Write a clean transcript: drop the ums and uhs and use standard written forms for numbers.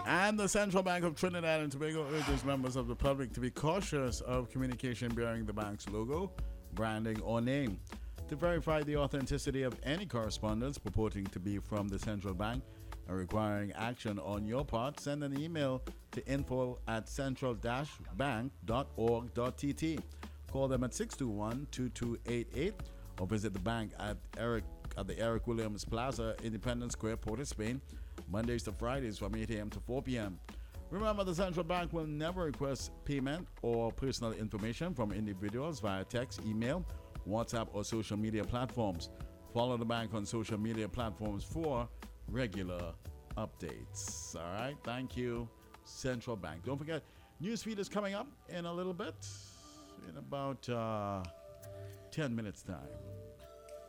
And the Central Bank of Trinidad and Tobago urges members of the public to be cautious of communication bearing the bank's logo, branding, or name. To verify the authenticity of any correspondence purporting to be from the central bank and requiring action on your part, send an email to info@central-bank.org.tt. Call them at 621-2288 or visit the bank at the Eric Williams Plaza, Independence Square, Port of Spain, Mondays to Fridays from 8 a.m. to 4 p.m. Remember, the central bank will never request payment or personal information from individuals via text, email, WhatsApp, or social media platforms. Follow the bank on social media platforms for regular updates. All right, thank you, Central Bank. Don't forget, newsfeed is coming up in a little bit, in about 10 minutes time.